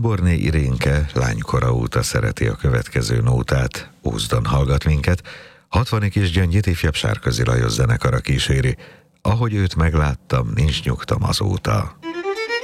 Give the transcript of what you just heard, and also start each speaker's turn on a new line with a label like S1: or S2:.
S1: Záborné Irénke lánykora óta szereti a következő nótát. Ózdon hallgat minket. 60 kis Gyöngyit ifjabb Sárközi Lajos zenekara kíséri. Ahogy őt megláttam, nincs nyugtam azóta.